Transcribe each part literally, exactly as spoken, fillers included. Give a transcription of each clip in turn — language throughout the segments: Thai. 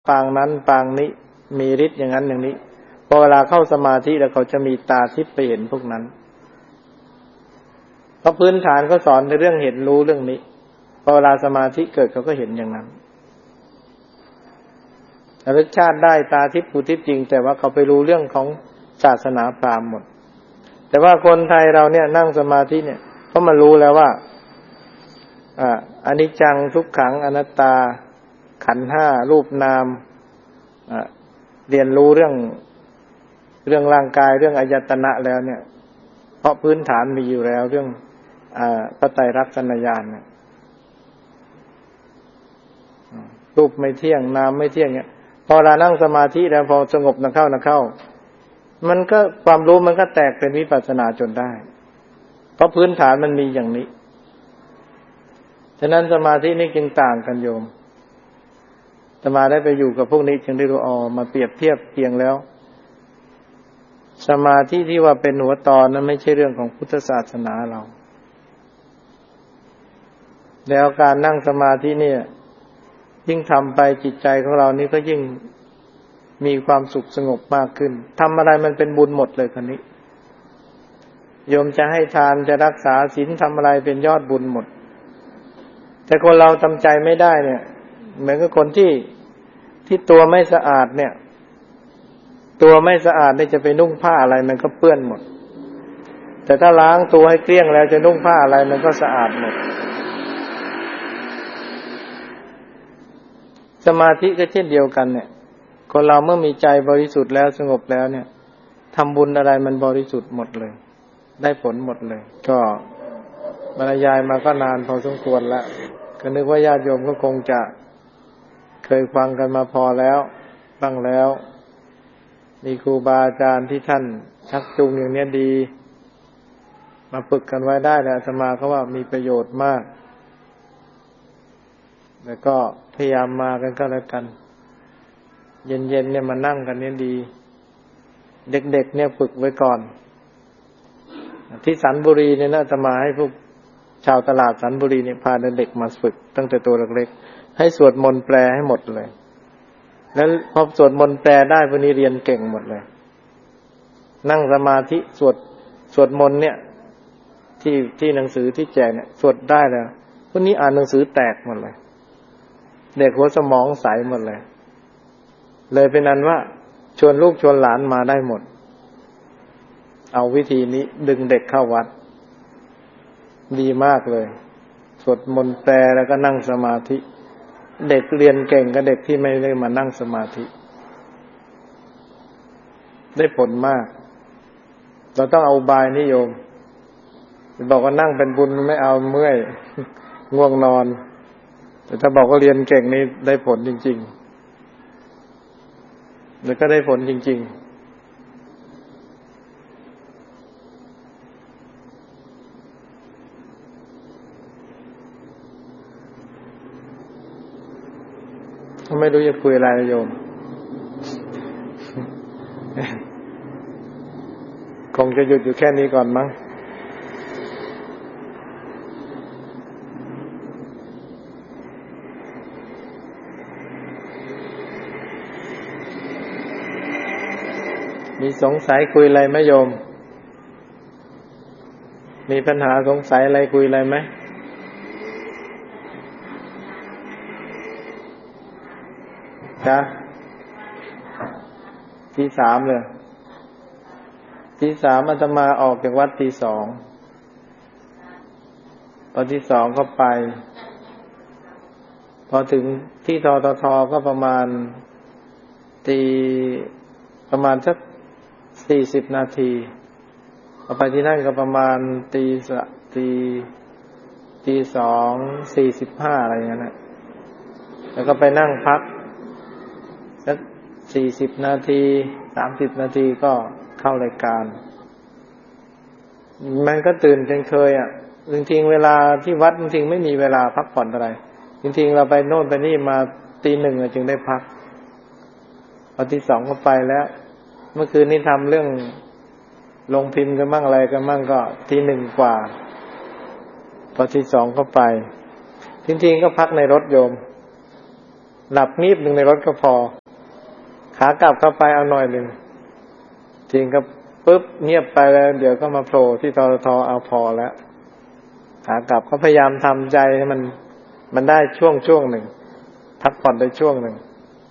ปางนั้นปางนี้มีฤทธิ์อย่างนั้นอย่างนี้พอเวลาเข้าสมาธิแล้วเขาจะมีตาทิพย์ไปเห็นพวกนั้นเพราะพื้นฐานเขาสอนในเรื่องเห็นรู้เรื่องนี้พอเวลาสมาธิเกิดเขาก็เห็นอย่างนั้นระลึกชาติได้ตาทิพย์หูทิพย์จริงแต่ว่าเขาไปรู้เรื่องของศาสนาพราหมณ์หมดแต่ว่าคนไทยเราเนี่ยนั่งสมาธิเนี่ยเพราะมันรู้แล้วว่าอ่าอนิจจังทุกขังอนัตตาขันธ์ห้ารูปนามอ่าเรียนรู้เรื่องเรื่องร่างกายเรื่องอายตนะแล้วเนี่ยเพราะพื้นฐานมีอยู่แล้วเรื่องอ่าพระไตรลักษณญาณเนี่ยรูปไม่เที่ยงนามไม่เที่ยงเนี่ยพอเรานั่งสมาธิแล้วพอสงบนะเข้านะเข้ามันก็ความรู้มันก็แตกเป็นวิปัสสนาจนได้เพราะพื้นฐานมันมีอย่างนี้ฉะนั้นสมาธินี่จึงต่างกันโยมอาตมาได้ไปอยู่กับพวกนี้จึงได้รู้อ๋อมาเปรียบเทียบเพียงแล้วสมาธิที่ว่าเป็นหัวตอนนั้นไม่ใช่เรื่องของพุทธศาสนาเราแล้วการนั่งสมาธิเนี่ยยิ่งทำไปจิตใจของเรานี่ก็ยิ่งมีความสุขสงบมากขึ้นทำอะไรมันเป็นบุญหมดเลยคนนี้โยมจะให้ทานจะรักษาศีลทำอะไรเป็นยอดบุญหมดแต่คนเราทำใจไม่ได้เนี่ยเหมือนกับคนที่ที่ตัวไม่สะอาดเนี่ยตัวไม่สะอาดเนี่ยจะไปนุ่งผ้าอะไรมันก็เปื้อนหมดแต่ถ้าล้างตัวให้เกลี้ยงแล้วจะนุ่งผ้าอะไรมันก็สะอาดหมดสมาธิก็เช่นเดียวกันเนี่ยคนเราเมื่อมีใจบริสุทธิ์แล้วสงบแล้วเนี่ยทำบุญอะไรมันบริสุทธิ์หมดเลยได้ผลหมดเลยก็บรรยายมาก็นานพอสมควรแล้วก็นึกว่าญาติโยมก็คงจะเคยฟังกันมาพอแล้วบ้างแล้วมีครูบาอาจารย์ที่ท่านชักจูงอย่างนี้ดีมาฝึกกันไว้ได้แล้วอาตมาเขาว่ามีประโยชน์มากแล้วก็พยายามมากันก็แล้วกันเย็นๆเนี่ยมานั่งกันเนี่ยดีเด็กๆเนี่ยฝึกไว้ก่อนที่สันบุรีเนี่ยนะอาตมาให้พวกชาวตลาดสันบุรีเนี่ยพาเด็กมาฝึกตั้งแต่ตัวเล็กๆให้สวดมนต์แปลให้หมดเลยแล้วพอสวดมนต์แปลได้พวกนี้เรียนเก่งหมดเลยนั่งสมาธิสวดสวดมนต์เนี่ยที่ที่หนังสือที่แจกเนี่ยสวดได้แล้วพวกนี้อ่านหนังสือแตกหมดเลยเด็กหัวสมองใสหมดเลยเลยเป็นนั้นว่าชวนลูกชวนหลานมาได้หมดเอาวิธีนี้ดึงเด็กเข้าวัดดีมากเลยสวดมนต์แปลแล้วก็นั่งสมาธิเด็กเรียนเก่งกับเด็กที่ไม่ได้มานั่งสมาธิได้ผลมากเราต้องเอาอุบายนิยมบอกว่านั่งเป็นบุญไม่เอาเมื่อยง่วงนอนแต่ถ้าบอกว่าเรียนเก่งนี่ได้ผลจริงๆแล้วก็ได้ผลจริงๆไม่รู้จะคุยอะไรโยมคงจะหยุดอยู่แค่นี้ก่อนมั้งมีสงสัยคุยอะไรไหมโยมมีปัญหาสงสัยอะไรคุยอะไรไหมจ้ะที่สามเลยที่สามอาตมาออกจากวัดที่สองตอนที่สองก็ไปพอถึงที่ทททก็ประมาณตีประมาณสักสี่สิบนาทีพอไปที่นั่นก็ประมาณตีสตีตีสองสี่สิบห้าอะไรอย่างนั้นแหละแล้วก็ไปนั่งพักสักสี่สิบนาทีสามสิบนาทีก็เข้ารายการมันก็ตื่นจนเคยอ่ะจริงๆเวลาที่วัดจริงๆไม่มีเวลาพักผ่อนอะไรจริงๆเราไปโน่นไปนี่มาตีหนึ่งจึงได้พักพอที่สองก็ไปแล้วเมื่อคืนนี้ทำเรื่องลงพิมพ์กันมั่งอะไรกันมั่งก็ทีหนึ่งกว่าพอที่สองก็ไปจริงๆก็พักในรถโยมหลับงีบหนึ่งในรถก็พอขากลับเข้าไปเอาหน่อยหนึ่งจริงก็ปุ๊บเงียบไปแล้วเดี๋ยวก็มาโผล่ที่ททเอาพอแล้วขากลับก็พยายามทำใจให้มันมันได้ช่วงช่วงหนึ่งพักผ่อนได้ช่วงหนึ่ง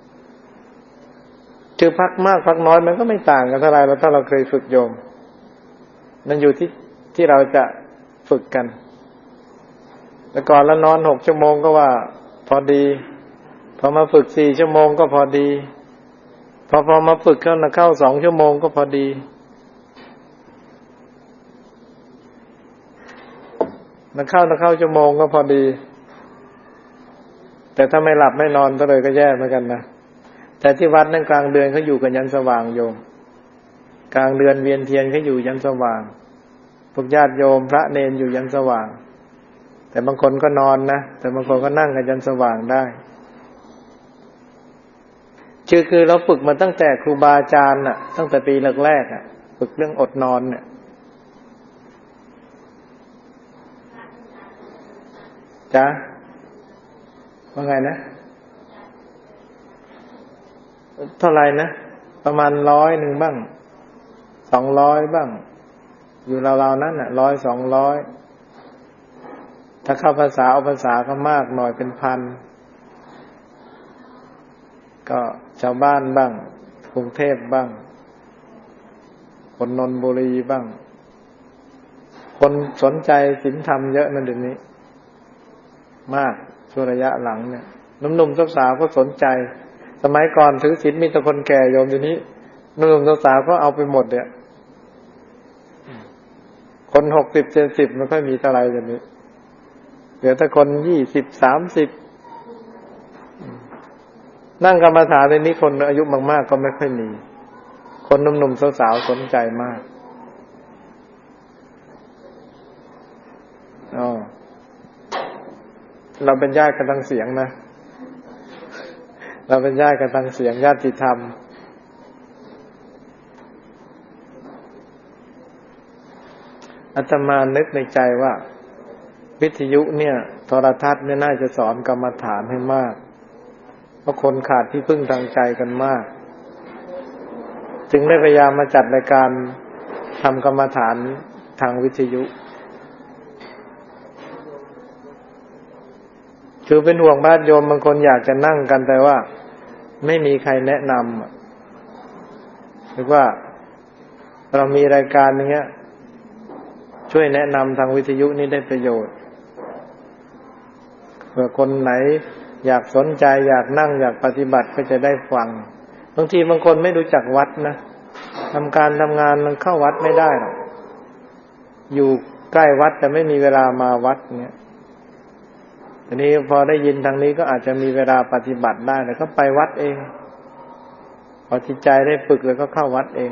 คือพักมากพักน้อยมันก็ไม่ต่างกันเท่าไหร่แล้วถ้าเราเคยฝึกโยมมันอยู่ที่ที่เราจะฝึกกันแต่ก่อนแล้วนอนหกชั่วโมงก็ว่าพอดีพอมาฝึกสี่ชั่วโมงก็พอดีพอพอมาฝึกเข้านะเข้าสองชั่วโมงก็พอดีนะเข้านะเข้าชั่วโมงก็พอดีแต่ถ้าไม่หลับไม่นอนก็เลยก็แย่เหมือนกันนะแต่ที่วัดนั่นกลางเดือนเขาอยู่กันยันสว่างโยมกลางเดือนเวียนเทียนเขาอยู่ยันสว่างพวกญาติโยมพระเนนอยู่ยันสว่างแต่บางคนก็นอนนะแต่บางคนก็นั่งกันยันสว่างได้คือคือเราฝึกมาตั้งแต่ครูบาอาจารย์น่ะตั้งแต่ปีแรกๆอ่ะฝึกเรื่องอดนอนเนี่ยจ๊ะว่าไงนะเท่าไหร่นะประมาณร้อยหนึ่งบ้างสองร้อยบ้างอยู่ราวๆนั้นน่ะร้อยสองร้อยถ้าเข้าภาษาเอาภาษาก็มากหน่อยเป็นพันก็ชาวบ้านบ้างกรุงเทพบ้างคนนนทบุรีบ้างคนสนใจศีลธรรมเยอะนั่นเดี๋ยวนี้มากช่วงระยะหลังเนี่ยหนุ่มๆสาวๆก็สนใจสมัยก่อนถือศีลมีแต่คนแก่โยมเดี๋ยวนี้หนุ่มๆสาวๆก็เอาไปหมดเนี่ยคนหกสิบเจ็ดสิบมันค่อยมีเท่าไรเดี๋ยวนี้เหลือแต่คนยี่สิบสามสิบนั่งกรรมฐานในนี้คนอายุมากๆก็ไม่ค่อยมีคนหนุ่มๆสาวๆสนใจมากอ๋อเราเป็นญาติกันทางเสียงนะเราเป็นญาติกันทางเสียงญาติธรรมอาตมานึกในใจว่าวิทยุเนี่ยโทรทัศน์เนี่ยน่าจะสอนกรรมฐานให้มากเพราะคนขาดที่พึ่งทางใจกันมากจึงได้พยายามมาจัดรายการทำกรรมฐานทางวิทยุคือเป็นห่วงญาติโยมบางคนอยากจะนั่งกันแต่ว่าไม่มีใครแนะนำหรือว่าเรามีรายการอย่างเงี้ยช่วยแนะนำทางวิทยุนี่ได้ประโยชน์เผื่อคนไหนอยากสนใจอยากนั่งอยากปฏิบัติก็จะได้ฟังบางทีบางคนไม่รู้จักวัดนะทำการทำงานมันเข้าวัดไม่ได้หรอกอยู่ใกล้วัดแต่ไม่มีเวลามาวัดเงี้ยทีนี้พอได้ยินทางนี้ก็อาจจะมีเวลาปฏิบัติได้แล้วก็ไปวัดเองพอจิตใจได้ฝึกแล้วก็เข้าวัดเอง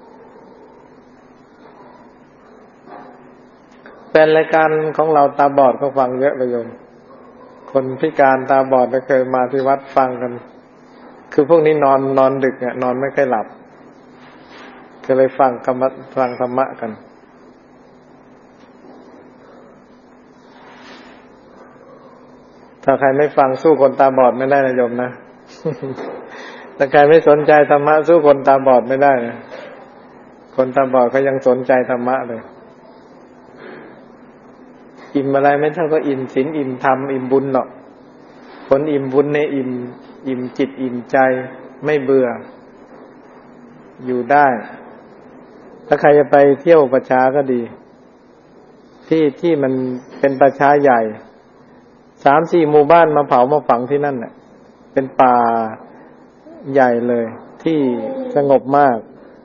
แฟนรายการของเราตาบอดก็ฟังเยอะเลยโยมคนพิการตาบอดก็เคยมาที่วัดฟังกันคือพวกนี้นอนนอนดึกอ่ะนอนไม่ค่อยหลับก็เลยฟังกรรมฟังธรรมะกันถ้าใครไม่ฟังสู้คนตาบอดไม่ได้นะโยมนะ ถ้าใครไม่สนใจธรรมะสู้คนตาบอดไม่ได้นะคนตาบอดเขายังสนใจธรรมะเลยอิ่มอะไรไม่เท่าก็อิ่มศีลอิ่มธรรมอิ่มบุญหรอกคนอิ่มบุญเนี่ยอิ่มอิ่มจิตอิ่มใจไม่เบื่ออยู่ได้ถ้าใครจะไปเที่ยวประชาก็ดีที่ที่มันเป็นประชาใหญ่สามสี่หมู่บ้านมาเผามาฝังที่นั่นน่ะเป็นป่าใหญ่เลยที่สงบมาก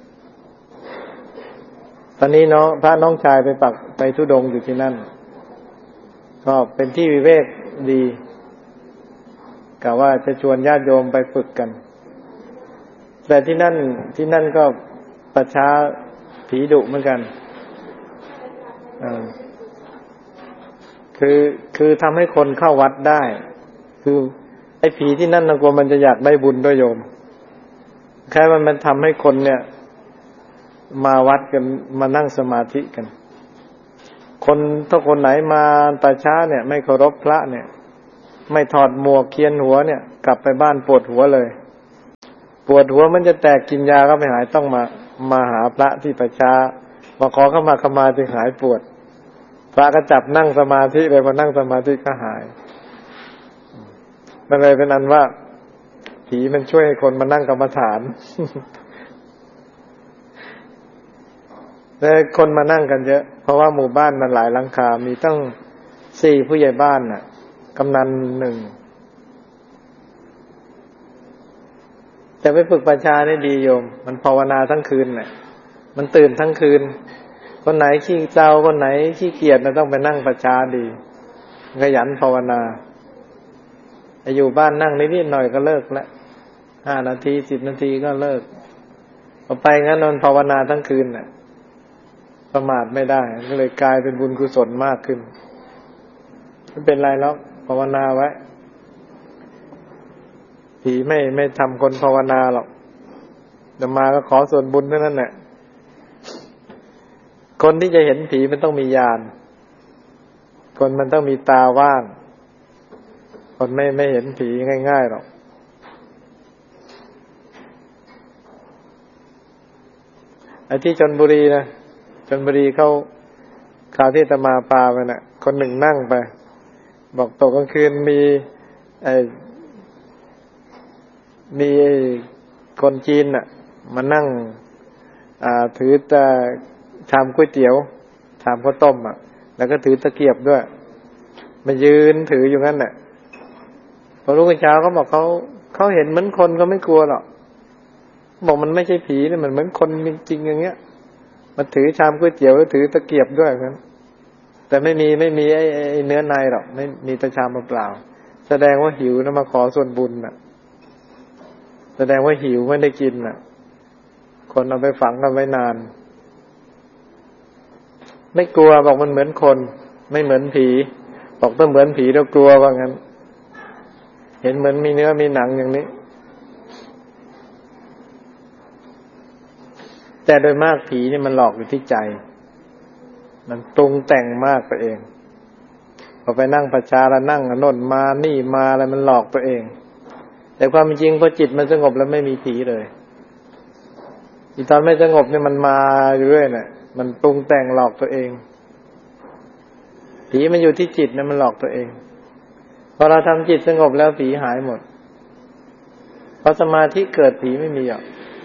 ตอนนี้น้องพระน้องชายไปปักไปธุดงค์อยู่ที่นั่นก็เป็นที่วิเวกดีกะว่าจะชวนญาติโยมไปฝึกกันแต่ที่นั่นที่นั่นก็ประชาผีดุเหมือนกันอ่าคือคือทำให้คนเข้าวัดได้คือไอ้ผีที่นั่นน่ะกลัวมันจะอยากได้บุญด้วยโยมแค่มันมันทำให้คนเนี่ยมาวัดกันมานั่งสมาธิกันคนถ้าคนไหนมาตาช้าเนี่ยไม่เคารพพระเนี่ยไม่ถอดหมวกเคียนหัวเนี่ยกลับไปบ้านปวดหัวเลยปวดหัวมันจะแตกกินยาก็ไม่หายต้องมามาหาพระที่ประชามาขอเข้ามาขมาจึงหายปวดพระก็จับนั่งสมาธิเลยพอนั่งสมาธิก็หายมันเลยเป็นอันว่าผีมันช่วยให้คนมานั่งกรรมฐานแต่คนมานั่งกันเยอะเพราะว่าหมู่บ้านมันหลายหลังคามีตั้งสี่ผู้ใหญ่บ้านน่ะกำนันหนึ่งจะไปฝึกปัญญาได้ดีโยมมันภาวนาทั้งคืนน่ะมันตื่นทั้งคืนคนไหนขี้เจ้าคนไหนขี้เกียจน่ะต้องไปนั่งปัญญาดีขยันภาวนาอยู่บ้านนั่งนิดๆหน่อยก็เลิกละห้านาทีสิบนาทีก็เลิกพอไปงั้นนอนภาวนาทั้งคืนน่ะประมาทไม่ได้ก็เลยกลายเป็นบุญกุศลมากขึ้นไม่เป็นไรแล้วภาวนาไว้ผีไม่ไม่ทำคนภาวนาหรอกจะมาก็ขอส่วนบุญเท่านั้นแหละคนที่จะเห็นผีมันต้องมีญาณคนมันต้องมีตาว่างคนไม่ไม่เห็นผีง่ายๆหรอกไอ้ที่ชลบุรีนะชลบุรีเขาข่าวที่อาตมาพาไปน่ะคนหนึ่งนั่งไปบอกตกกลางคืนมีไอ้มีคนจีนน่ะมานั่งอ่าถือแต่ชามก๋วยเตี๋ยวชามข้าวต้มอ่ะแล้วก็ถือตะเกียบด้วยมายืนถืออยู่งั้นน่ะพอรุ่งเช้าเขาบอกเขาเขาเห็นเหมือนคนก็ไม่กลัวหรอกบอกมันไม่ใช่ผีนี่มันเหมือนคนจริงๆอย่างเงี้ยมาถือชามก๋วยเตี๋ยวแล้วถือตะเกียบด้วยงั้นแต่ไม่มีไม่มีไอ้ไอ้เนื้อในหรอกไม่มีแต่ชามเปล่าๆแสดงว่าหิวนะมาขอส่วนบุญน่ะแสดงว่าหิวไม่ได้กินน่ะคนเอาไปฝังกันไว้นานไม่กลัวบอกมันเหมือนคนไม่เหมือนผีบอกต้องเหมือนผีแล้วกลัวว่างั้นเห็นเหมือนมีเนื้อมีหนังอย่างนี้แต่โดยมากผีนี่มันหลอกอยู่ที่ใจมันปรุงแต่งมากไปเองพอไปนั่งประชาแล้วนั่งโน่นมานี่มาอะไรมันหลอกตัวเองแต่ความจริงพอจิตมันสงบแล้วไม่มีผีเลยอีตอนไม่สงบเนี่ยมันมาอยู่เรื่อยน่ะมันปรุงแต่งหลอกตัวเองผีมันอยู่ที่จิตนะมันหลอกตัวเองพอเราทำจิตสงบแล้วผีหายหมดพอสมาธิเกิดผีไม่มีหรอก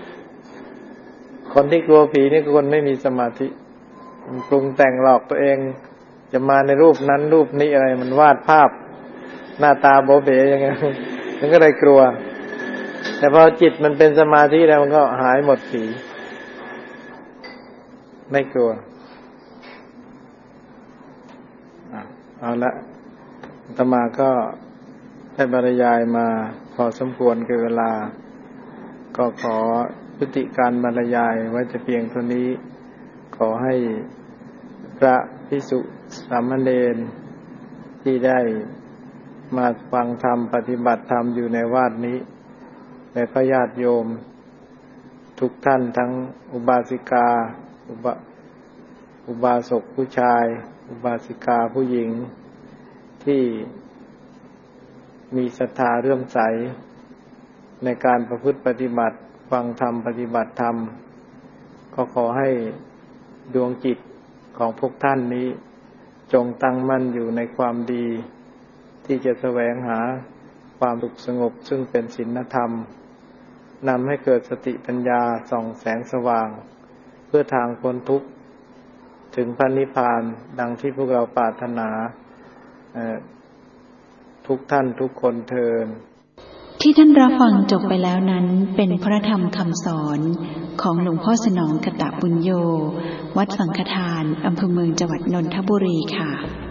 คนที่กลัวผีนี่คือคนไม่มีสมาธิมันปรุงแต่งหลอกตัวเองจะมาในรูปนั้นรูปนี้อะไรมันวาดภาพหน้าตาโบเบ๋ยังไงมันก็เลยกลัวแต่พอจิตมันเป็นสมาธิแล้วมันก็หายหมดผีไม่กลัวเอาละอาตมาก็ได้บรรยายมาพอสมควรกับเวลาก็ขอยุติการบรรยายไว้แต่เพียงเท่านี้ขอให้พระภิกษุสามเณรที่ได้มาฟังธรรมปฏิบัติธรรมอยู่ในวาดนี้และก็ญาติโยมทุกท่านทั้งอุบาสิกาอุบาอุบาสกผู้ชายอุบาสิกาผู้หญิงที่มีศรัทธาเลื่อมใสในการประพฤติปฏิบัติฟังธรรมปฏิบัติธรรมก็ขอให้ดวงจิตของพวกท่านนี้จงตั้งมั่นอยู่ในความดีที่จะแสวงหาความสุขสงบซึ่งเป็นศีลธรรมนำให้เกิดสติปัญญาส่องแสงสว่างเพื่อทางพ้นทุกข์ถึงพระนิพพานดังที่พวกเราปรารถนาทุกท่านทุกคนเทอญที่ท่านรับฟังจบไปแล้วนั้นเป็นพระธรรมคำสอนของหลวงพ่อสนองกตบุญโญวัดสังฆทานอำเภอเมืองจังหวัดนนทบุรีค่ะ